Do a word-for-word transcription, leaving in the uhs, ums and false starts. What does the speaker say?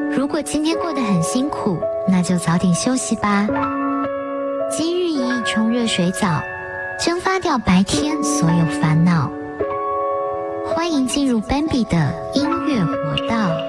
如果今天过得很辛苦，那就早点休息吧。今日一冲热水澡，蒸发掉白天所有烦恼。欢迎进入 Bambi 的音乐国道。